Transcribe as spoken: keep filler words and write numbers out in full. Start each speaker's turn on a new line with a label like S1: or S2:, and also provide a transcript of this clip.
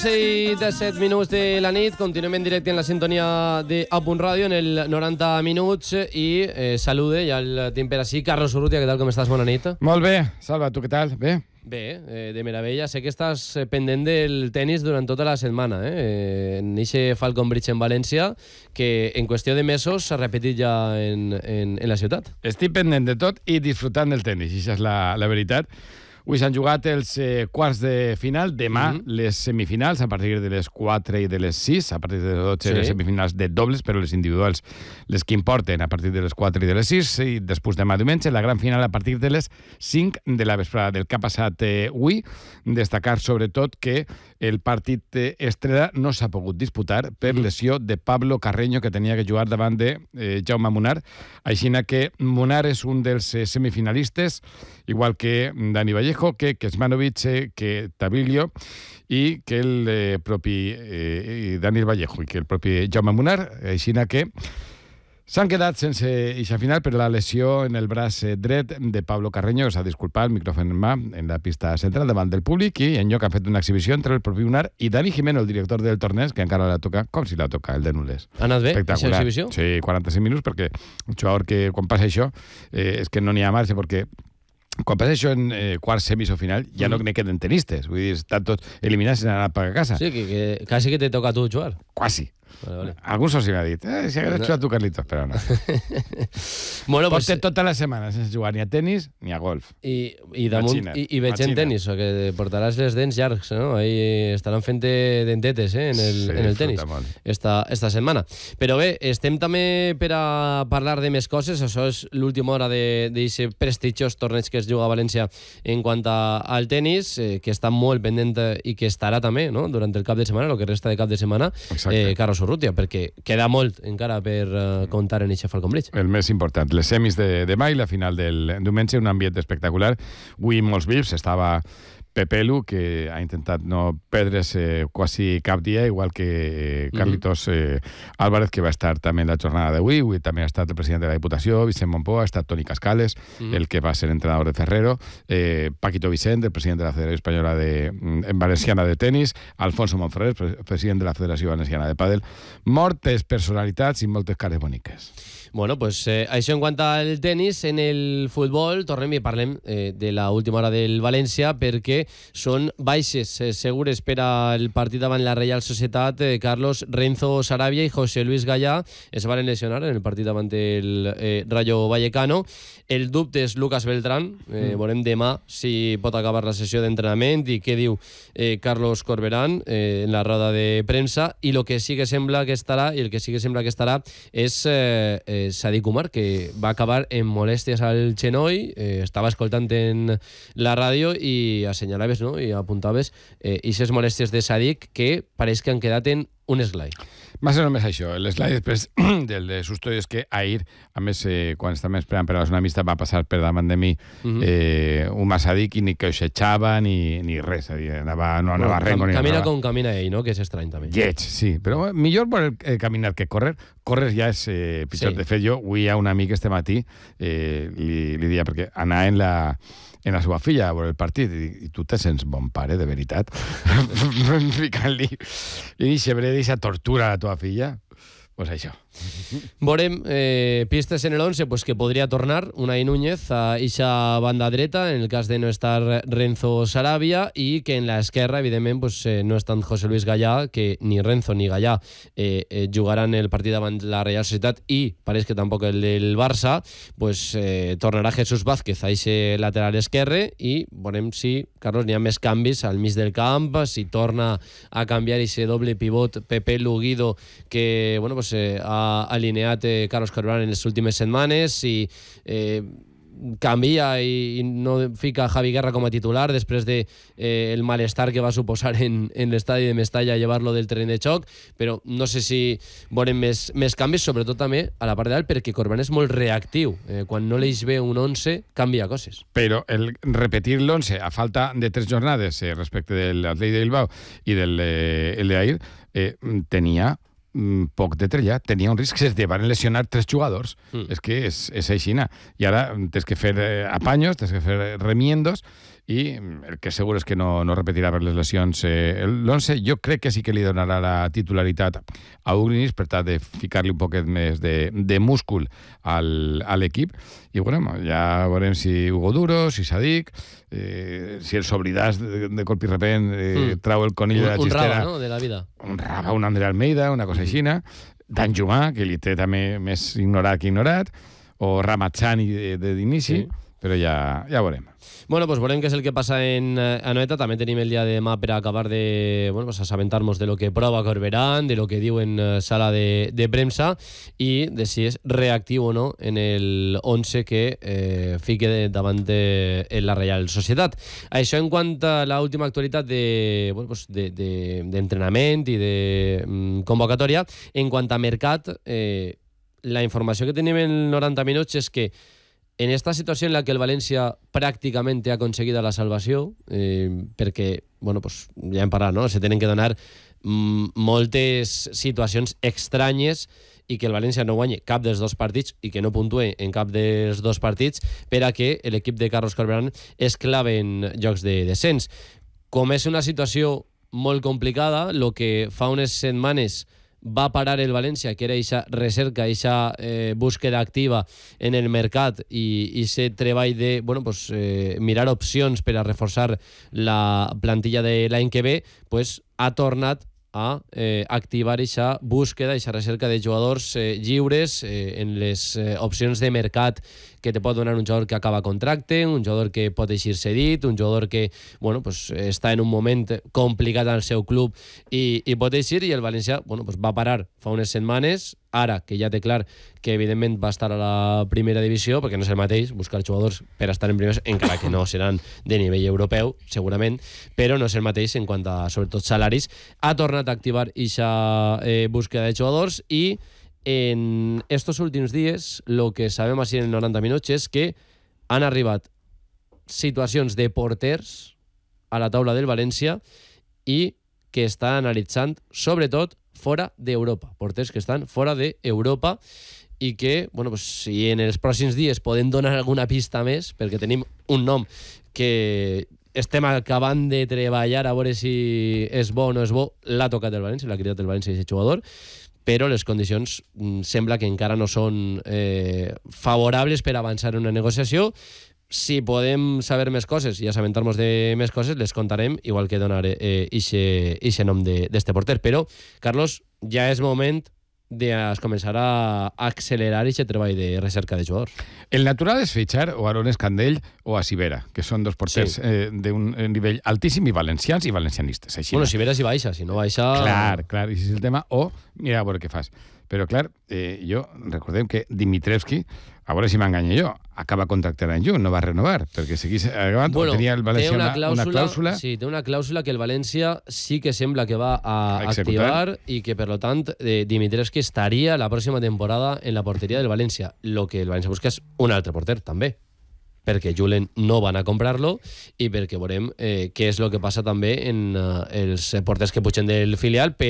S1: I disset minuts de la nit, continuem en directe en la sintonia de A Punt Ràdio en el noranta minuts i eh, salude, ja el tinc per així, Carlos Urrutia, què tal, com estàs? Bona nit.
S2: Molt bé, Salva, tu què tal? Bé?
S1: Bé, eh, de meravella. Sé que estàs pendent del tennis durant tota la setmana, eh? eh en eixe Falcon Bridge en València, que en qüestió de mesos s'ha repetit ja en, en, en la ciutat.
S2: Estic pendent de tot i disfrutant del tennis, i això és la, la veritat. Avui s'han jugat els eh, quarts de final, demà mm-hmm. les semifinals a partir de les quatre i de les sis, a partir de les dotze sí. les semifinals de dobles, però les individuals les que importen a partir de les quatre i de les sis, i després demà diumenge la gran final a partir de les cinc de la vesprada. Del que ha passat eh, avui, destacar sobretot que el partit eh, estrella no s'ha pogut disputar per lesió de Pablo Carreño, que tenia que jugar davant de eh, Jaume Munar, així que Munar és un dels eh, semifinalistes, igual que Dani Vallejo, que Kecmanovic, que Tabilio i que el eh, propi eh, Daniel Vallejo i que el propi Jaume Munar, així que s'han quedat sense eixa final per la lesió en el braç dret de Pablo Carreño, que s'ha disculpat, el micròfon en mà, en la pista central davant del públic, i en lloc han fet una exhibició entre el propi Munar i Dani Jimeno, el director del torneig, que encara la toca, com si la toca, el de Nules.
S1: Ha anat bé, aquesta exhibició?
S2: Sí, quaranta-cinc minuts, perquè un jugador que quan passa això eh, és que no n'hi ha marge, perquè quan passa això en eh, quarts, semis o final, ja mm. no ne queden tenistes. Vull dir, estan tots eliminats i han anat a casa.
S1: Sí, que, que quasi que te toca a tu jugar.
S2: Quasi.
S1: Vale, vale.
S2: Algun soci m'ha dit, eh, si hagués jugat tu, Carlitos, però no.
S1: Bueno, pues,
S2: portem tota la setmana sense jugar ni a tenis ni a golf.
S1: I, i, damunt, i, i veig en tenis, o que portaràs les dents llargs, no? Ahí estaran fent dentetes eh, en el, sí, en el tenis esta, esta setmana. Però bé, estem també per a parlar de més coses. Això és l'última hora d'aquest prestigiós torneig que es juga a València en quant a, al tenis, eh, que està molt pendent i que estarà també no? durant el cap de setmana, el que resta de cap de setmana, eh, Carlos Urrutia, perquè queda molt encara per uh, comptar en eixe Falcon Bridge.
S2: El més important, les semis de demà i la final del diumenge, un ambient espectacular. Avui molts V I Ps, estava Pepelu, que ha intentat no perdre's eh, quasi cap dia, igual que Carlitos eh, Álvarez, que va estar també en la jornada d'avui. Avui també ha estat el president de la Diputació, Vicent Montpó, ha estat Toni Cascales, mm-hmm. el que va ser entrenador de Ferrero, eh, Paquito Vicent, el president de la Federació Espanyola de, en Valenciana de Tenis, Alfonso Monferrer, president de la Federació Valenciana de Pàdel. Moltes personalitats i moltes cares boniques.
S1: Bueno, pues eh, això en quant al tenis. En el futbol tornem i parlem eh, de la última hora del València, perquè són baixes eh, segures per al partit davant la Reial Societat. eh, Carlos, Renzo Sarabia i José Luis Gallà es van lesionar en el partit davant el eh, Rayo Vallecano. El dubte és Lucas Beltrán. eh, mm. Veurem demà si pot acabar la sessió d'entrenament i què diu eh, Carlos Corberán eh, en la roda de premsa. I el que sí que sembla que estarà i el que sí que sembla que estarà és eh, eh, Sadik Umar, que va acabar en molèsties al genoll. eh, estava escoltant en la ràdio i assenyalaves, no? I apuntaves eh, aquestes molèsties de Sadik que pareix que han quedat en un esglai.
S2: Va ser només això. L'esglai després del de susto és que ahir, a més, eh, quan estàvem esperant per a la zona mixta, va passar per davant de mi uh-huh. eh, un Sadik i ni que s'eixava ni, ni res. Anava, no anava bueno, rengo,
S1: cam,
S2: ni
S1: camina
S2: anava.
S1: com camina ell, no? Que és estrany també.
S2: Lleig, sí. Però millor voler eh, caminar que córrer. Córrer ja és eh, pitjor. Sí. De fet, jo avui hi ha un amic este matí eh, li, li dia, perquè anar en la en la seva filla a veure el partit, i, i tu te sents bon pare, de veritat, ficant-li i deixebre d'aquesta tortura a la teva filla. Pues això.
S1: Veurem eh, pistes en el once pues que podria tornar Unai Núñez a eixa banda dreta en el cas de no estar Renzo Sarabia, i que en l'esquerra evidentment pues, eh, no estan José Luis Gallà, que ni Renzo ni Gallà eh, eh, jugaran el partit davant la Reial Societat, i pareix que tampoc el del Barça. Pues eh, tornarà Jesús Vázquez a eixe lateral esquerre, i veurem si, Carlos, n'hi ha més canvis al mig del camp, si torna a canviar eixe doble pivot Pepe Luguido que bueno, pues, eh, ha alineat eh, Carlos Corberán en les últimes setmanes, i eh, canvia i, i no fica Javi Guerra com a titular després de eh, el malestar que va suposar en, en l'estadi de Mestalla llevar-lo del terreny de xoc. Però no sé si veurem més, més canvis, sobretot també a la part de dalt, perquè Corberán és molt reactiu. Eh, quan no l'eix bé un once, canvia coses.
S2: Però el repetir l'once a falta de tres jornades eh, respecte de l'Atlètic de Bilbao i del eh, el d'ahir, eh, tenia poc de trellar, tenia un risc que es van lesionar tres jugadors. Mm. És que és, és aixina. I ara tens que fer eh, apanyos, tens que fer remiendos, i el que segur és que no, no repetirà per les lesions. Eh, L'once jo crec que sí que li donarà la titularitat a Ugrinis per tal de ficar-li un poquet més de, de múscul al, a l'equip, i bueno, ja veurem si Hugo Duro, si Sadik, eh, si els oblidats de, de colp i repent eh, mm. trau el conill
S1: un,
S2: de la xistera.
S1: Un raba, no?, de la vida.
S2: Un raba, un André Almeida, una cosa així, Dan Jumà, que li té també més ignorat que ignorat, o Ramazani de, de d'inici, sí. Però ja, ja veurem.
S1: Bueno, pues veurem què és el que passa en Anoeta. També tenim el dia de demà per acabar de, bueno, pues assabentar-nos de lo que prova Corberán, de lo que diu en sala de, de premsa i de si és reactiu o no en el once que eh, fique de, davant de en la Reial Societat. Això en quant a l'última actualitat de, bueno, pues de, de, d'entrenament i de mm, convocatòria. En quant a mercat, eh, la informació que tenim en noranta minuts és que en esta situació en la que el València pràcticament ha aconseguit la salvació, eh, perquè, bueno, pues, ja hem parlat, no? Se tenen que donar mm, moltes situacions estranyes i que el València no guanyi cap dels dos partits i que no puntue en cap dels dos partits per a que l'equip de Carlos Corberán es clave en jocs de descens. Com és una situació molt complicada, el que fa unes setmanes va parar el València, que era eixa recerca, eixa eh, búsqueda activa en el mercat i aquest treball de, bueno, pues, eh, mirar opcions per a reforçar la plantilla de l'any que ve, pues, ha tornat a eh, activar eixa búsqueda, eixa recerca de jugadors eh, lliures eh, en les eh, opcions de mercat que te pot donar un jugador que acaba contracte, un jugador que pot eixir cedit, un jugador que, bueno, pues, està en un moment complicat al seu club i, i pot eixir, i el València, bueno, pues, va parar fa unes setmanes, ara que ja té clar que evidentment va estar a la primera divisió, perquè no és el mateix buscar jugadors per estar en primers, encara que no seran de nivell europeu, segurament, però no és el mateix en quant a, sobretot, salaris. Ha tornat a activar eixa eh, búsqueda de jugadors i en estos últims dies lo que sabem així en noranta minuts és que han arribat situacions de porters a la taula del València i que està analitzant sobretot fora d'Europa, porters que estan fora d'Europa i que, bueno, pues, si en els pròxims dies podem donar alguna pista més, perquè tenim un nom que estem acabant de treballar a veure si és bo o no és bo, l'ha tocat el València, l'ha cridat el València i aquest jugador, però les condicions mm, sembla que encara no són eh, favorables per avançar en una negociació. Si podem saber més coses i assabentar-nos de més coses, les contarem, igual que donar eh, ixe, ixe nom d'este porter. Però, Carlos, ja és moment de començar a accelerar aquest treball de recerca de jugadors.
S2: El natural és fitxar o a Aaron Escandell o a Sivera, que són dos porters sí. eh, d'un nivell altíssim i valencians i valencianistes. Així
S1: bueno,
S2: no?
S1: Sivera si baixa, si no baixa...
S2: Clar, clar, i si és el tema. O, mira, a veure què fas. Però, clar, eh, jo, recordem que Dimitrevski, a veure si m'enganya jo, acaba contractant en juny, no va renovar, perquè seguís agafant, bueno, tenia el València una, una, clàusula, una clàusula...
S1: Sí, té una clàusula que el València sí que sembla que va a, a activar i que, per lo tant, eh, Dimitrevski estaria la pròxima temporada en la porteria del València. Lo que el València busca és un altre porter, també, perquè Julen no van a comprar-lo i perquè veurem eh, què és el que passa també en eh, els porters que pugen del filial,